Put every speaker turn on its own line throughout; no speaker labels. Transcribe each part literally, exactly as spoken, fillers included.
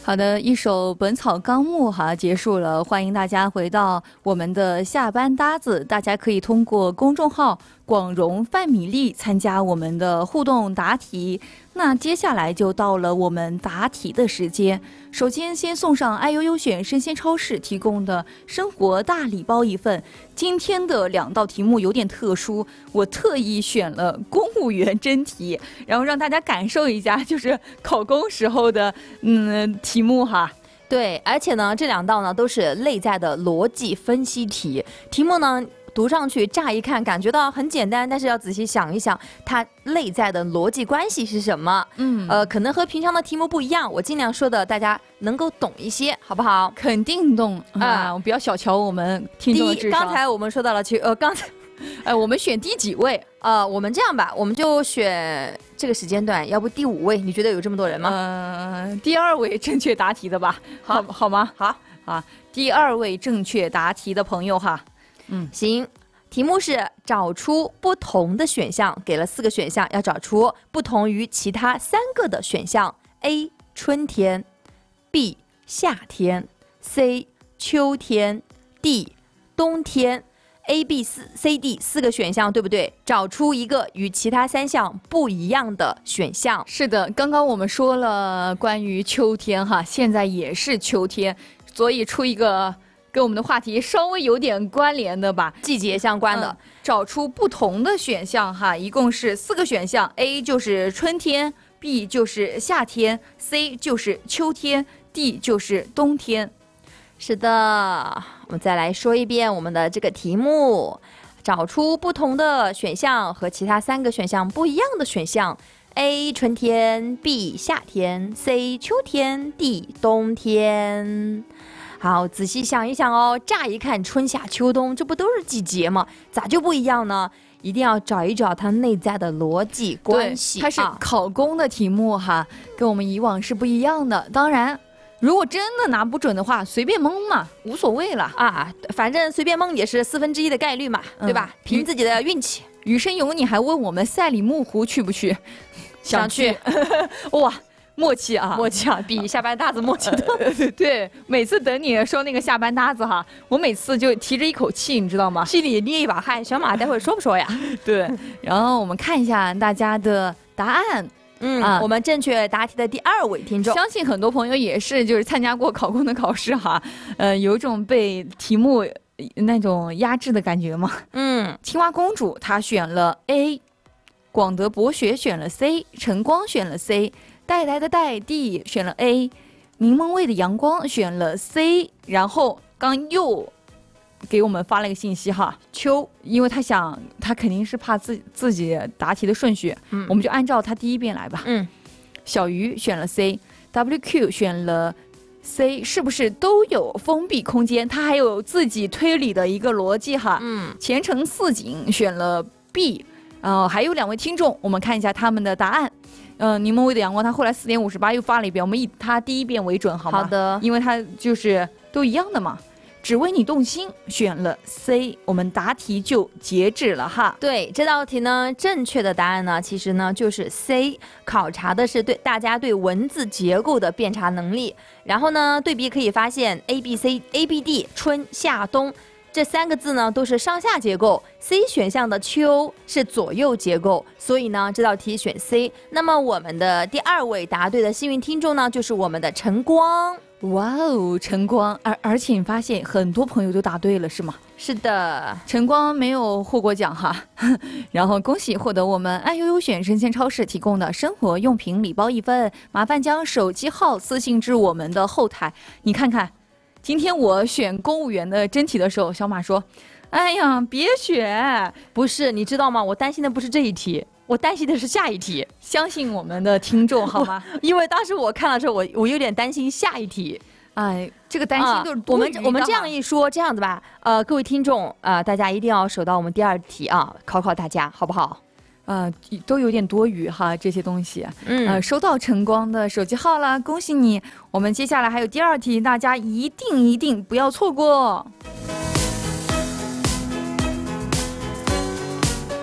好的，一首《本草纲目》哈结束了，欢迎大家回到我们的下班搭子，大家可以通过公众号广荣范米粒参加我们的互动答题。那接下来就到了我们答题的时间，首先先送上爱优优选生鲜超市提供的生活大礼包一份。今天的两道题目有点特殊，我特意选了公务员真题，然后让大家感受一下就是考公时候的嗯题目哈。
对，而且呢这两道呢都是内在的逻辑分析题，题目呢读上去乍一看感觉到很简单，但是要仔细想一想它内在的逻辑关系是什么。嗯，呃，可能和平常的题目不一样，我尽量说的大家能够懂一些，好不好？
肯定懂啊！我不要小瞧我们听众的智商。
刚才我们说到了，呃，刚才，
呃，我们选第几位？
呃，我们这样吧，我们就选这个时间段，要不第五位？你觉得有这么多人吗？
呃，第二位正确答题的吧？好，好吗？
好
啊，第二位正确答题的朋友哈。
嗯，行。题目是找出不同的选项，给了四个选项，要找出不同于其他三个的选项。A. 春天 B. 夏天 C. 秋天 D. 冬天。 A B C D 四个选项对不对？找出一个与其他三项不一样的选项。
是的，刚刚我们说了关于秋天哈，现在也是秋天，所以出一个跟我们的话题稍微有点关联的吧，
季节相关的、嗯、
找出不同的选项哈，一共是四个选项。 A 就是春天， B 就是夏天， C 就是秋天， D 就是冬天。
是的，我们再来说一遍我们的这个题目，找出不同的选项和其他三个选项不一样的选项。 A 春天， B 夏天， C 秋天， D 冬天。好，仔细想一想哦，乍一看春夏秋冬，这不都是季节吗？咋就不一样呢？一定要找一找它内在的逻辑关系。
它是考公的题目哈、啊，跟我们以往是不一样的。当然，如果真的拿不准的话，随便蒙嘛，无所谓了
啊，反正随便蒙也是四分之一的概率嘛，嗯、对吧？凭自己的运气。
余生有你还问我们赛里木湖去不去？
想去，
哇！默契啊，
默契啊，比下班搭子默契多、
呃。对，每次等你说那个下班搭子哈，我每次就提着一口气，你知道吗？
心里捏一把汗。小马待会儿说不说呀？
对，然后我们看一下大家的答案。
嗯、啊，我们正确答题的第二位听众，
相信很多朋友也是就是参加过考公的考试哈，呃，有一种被题目那种压制的感觉嘛。
嗯，
青蛙公主她选了 A， 广德博学选了 C， 晨光选了 C。带来的带 D 选了 A， 柠檬味的阳光选了 C， 然后刚又给我们发了一个信息哈，秋，因为他想他肯定是怕自自己答题的顺序、嗯，我们就按照他第一遍来吧。
嗯，
小鱼选了 C，W Q 选了 C， 是不是都有封闭空间？他还有自己推理的一个逻辑哈。
嗯，
前程似锦选了 B， 呃，还有两位听众，我们看一下他们的答案。呃，柠檬味的阳光，他后来四点五十八又发了一遍，我们以他第一遍为准，好吗？
好的，
因为他就是都一样的嘛。只为你动心选了 C， 我们答题就截止了哈。
对，这道题呢，正确的答案呢，其实呢就是 C， 考察的是对大家对文字结构的辨察能力。然后呢，对比可以发现 A B C A B D 春夏冬。这三个字呢都是上下结构 ，C 选项的秋是左右结构，所以呢这道题选 C。那么我们的第二位答对的幸运听众呢，就是我们的晨光。
哇哦，晨光，而而且你发现很多朋友都答对了是吗？
是的，
晨光没有获过奖哈，然后恭喜获得我们爱优优选生鲜超市提供的生活用品礼包一份，麻烦将手机号私信至我们的后台，你看看。今天我选公务员的真题的时候，小马说：“哎呀，别选！
不是，你知道吗？我担心的不是这一题，我担心的是下一题。
相信我们的听众好吗？
因为当时我看了之后，我我有点担心下一题。
哎，这个担心就是、啊、
我们我们这样一说，这样子吧，呃，各位听众啊、呃，大家一定要守到我们第二题啊，考考大家，好不好？”
呃，都有点多余哈，这些东西。
嗯，
呃，收到晨光的手机号啦，恭喜你！我们接下来还有第二题，大家一定一定不要错过。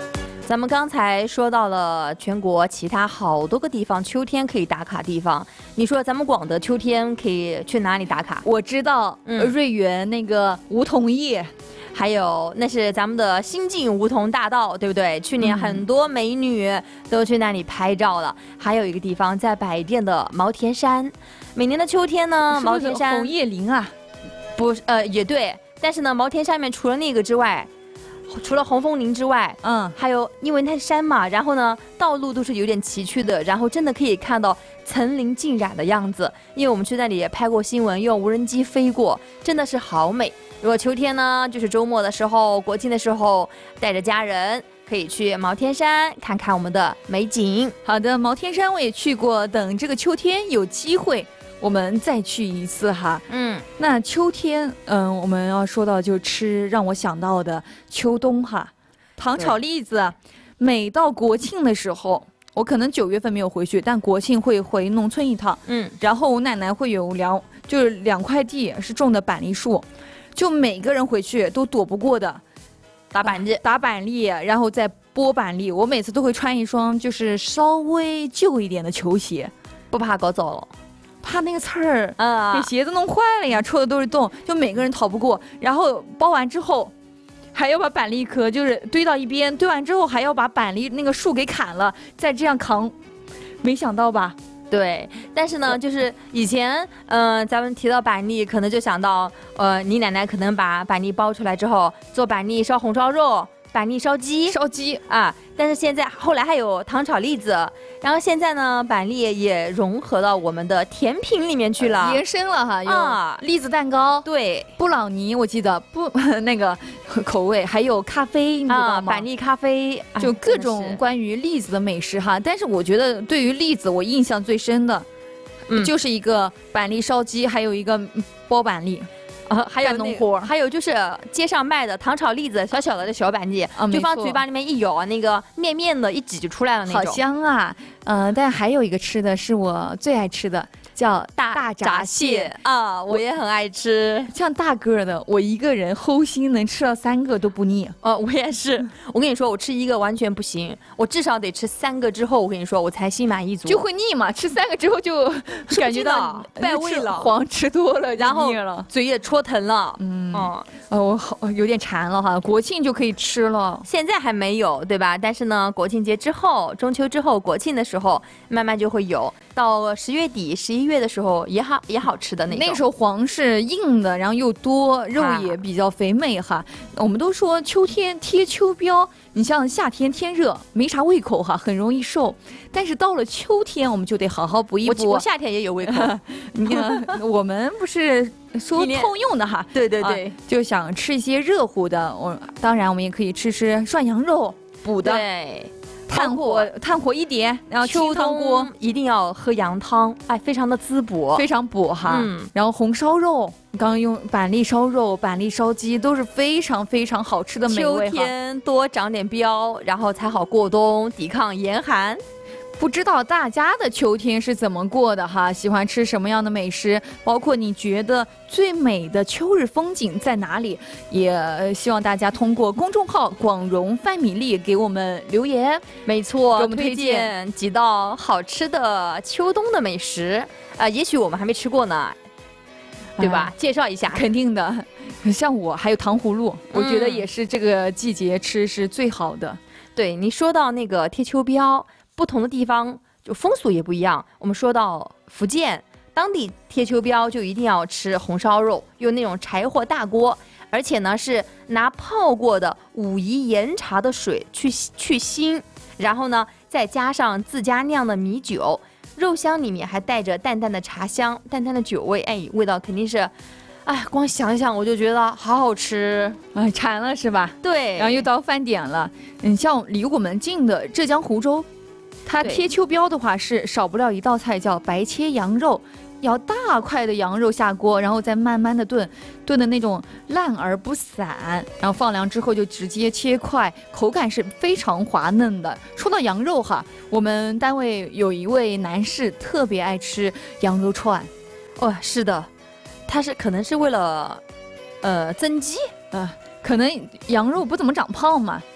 咱们刚才说到了全国其他好多个地方秋天可以打卡地方，你说咱们广德秋天可以去哪里打卡？
我知道，嗯、瑞园那个梧桐叶，
还有那是咱们的新晋梧桐大道，对不对？去年很多美女都去那里拍照了。嗯、还有一个地方在百店的毛田山，每年的秋天呢，毛田山
红叶林啊，
不，呃，也对，但是呢，毛田上面除了那个之外。除了红枫林之外，嗯，还有因为它是山嘛，然后呢，道路都是有点崎岖的，然后真的可以看到层林尽染的样子。因为我们去那里也拍过新闻，用无人机飞过，真的是好美。如果秋天呢，就是周末的时候、国庆的时候，带着家人可以去毛田山看看我们的美景。
好的，毛田山我也去过，等这个秋天有机会。我们再去一次哈，嗯，那秋天，嗯，我们要说到就吃，让我想到的秋冬哈，糖炒栗子，每到国庆的时候，我可能九月份没有回去，但国庆会回农村一趟，嗯，然后我奶奶会有两，就是两块地是种的板栗树，就每个人回去都躲不过的，
打板栗，
打板栗，然后再剥板栗，我每次都会穿一双就是稍微旧一点的球鞋，
不怕搞走了。
怕那个刺儿啊，给鞋子弄坏了呀，戳的都是洞，就每个人逃不过。然后包完之后，还要把板栗壳就是堆到一边，堆完之后还要把板栗那个树给砍了，再这样扛。没想到吧？
对，但是呢，就是以前，嗯、呃，咱们提到板栗，可能就想到，呃，你奶奶可能把板栗剥出来之后，做板栗烧红烧肉。板栗烧鸡，
烧鸡
啊！但是现在后来还有糖炒栗子，然后现在呢，板栗也融合到我们的甜品里面去了，
延伸了哈，有栗子蛋糕，
对，
布朗尼，我记得不那个口味，还有咖啡，你知道吗？
板栗咖啡，
就各种关于栗子的美食哈。但是我觉得对于栗子，我印象最深的，嗯，就是一个板栗烧鸡，还有一个包板栗。
啊，还有农活，还有就是街上卖的糖炒栗子，小小的的小板栗，啊，就放嘴巴里面一咬，那个面面的一挤就出来了那种，
好香啊！嗯、呃，但还有一个吃的是我最爱吃的，叫
大
大
闸蟹啊，我也很爱吃。
像大个的，我一个人齁心能吃到三个都不腻。
呃，我也是。我跟你说，我吃一个完全不行，我至少得吃三个之后，我跟你说我才心满意足。
就会腻嘛，吃三个之后就感觉到
败胃了，
黄吃多了，
然后
腻了，
嘴也戳疼了。嗯，
哦，呃，我好有点馋了哈，国庆就可以吃了。
现在还没有，对吧？但是呢，国庆节之后，中秋之后，国庆的时候，慢慢就会有。到十月底、十一月的时候，也好也好吃的那种。
那时候黄是硬的，然后又多，肉也比较肥美哈。我们都说秋天贴秋膘，你像夏天天热没啥胃口哈，很容易瘦。但是到了秋天，我们就得好好补一补。
我, 我夏天也有胃口，
你看我们不是说通用的哈？
对对对、
啊，就想吃一些热乎的。我当然我们也可以吃吃涮羊肉补的。
对。
炭火炭火一点，然后清汤锅
一定要喝羊汤，哎，非常的滋补，
非常补哈。嗯，然后红烧肉，刚刚用板栗烧肉、板栗烧鸡都是非常非常好吃的美味哈。
秋天多长点膘，然后才好过冬，抵抗严寒。
不知道大家的秋天是怎么过的哈？喜欢吃什么样的美食？包括你觉得最美的秋日风景在哪里？也希望大家通过公众号“广荣范米粒”给我们留言。
没错，
给我们推
荐几道好吃的秋冬的美食。呃，也许我们还没吃过呢，对吧？
哎、
介绍一下。
肯定的，像我还有糖葫芦，我觉得也是这个季节吃是最好的。嗯、
对你说到那个贴秋膘。不同的地方就风俗也不一样。我们说到福建当地贴秋膘，就一定要吃红烧肉，用那种柴火大锅，而且呢是拿泡过的武夷岩茶的水去去腥，然后呢再加上自家酿的米酒，肉香里面还带着淡淡的茶香、淡淡的酒味，哎，味道肯定是。哎，光想想我就觉得好好吃，
哎，馋了是吧？
对，
然后又到饭点了。嗯，像离我们近的浙江湖州，它贴秋膘的话是少不了一道菜，叫白切羊肉。要大块的羊肉下锅，然后再慢慢的炖，炖的那种烂而不散，然后放凉之后就直接切块，口感是非常滑嫩的。说到羊肉哈，我们单位有一位男士特别爱吃羊肉串。
哦，是的。它是可能是为了，呃，增肌，
呃，可能羊肉不怎么长胖嘛，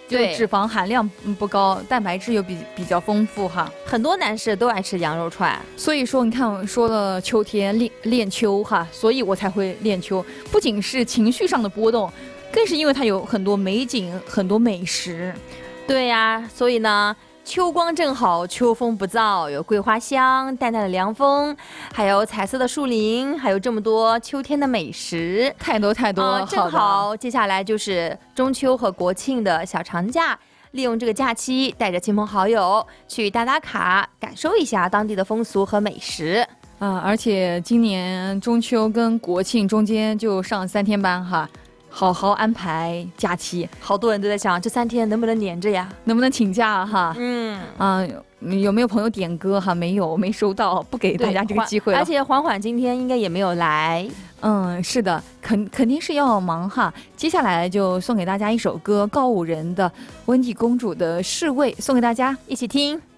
就脂肪含量不高，蛋白质又比比较丰富哈。
很多男士都爱吃羊肉串，
所以说你看我说了秋天练练秋哈，所以我才会练秋。不仅是情绪上的波动，更是因为它有很多美景，很多美食。
对呀，所以呢，秋光正好，秋风不燥，有桂花香，淡淡的凉风，还有彩色的树林，还有这么多秋天的美食，
太多太多。
呃、正好，接下来就是中秋和国庆的小长假，利用这个假期，带着亲朋好友去打打卡，感受一下当地的风俗和美食。
啊、呃，而且今年中秋跟国庆中间就上三天班哈。好好安排假期，
好多人都在想这三天能不能连着呀？
能不能请假哈？
嗯
啊、呃，有没有朋友点歌哈？没有，没收到，不给大家这个机会了。
而且缓缓今天应该也没有来。
嗯，是的，肯肯定是要忙哈。接下来就送给大家一首歌，告五人的《温蒂公主的侍卫》，送给大家
一起听。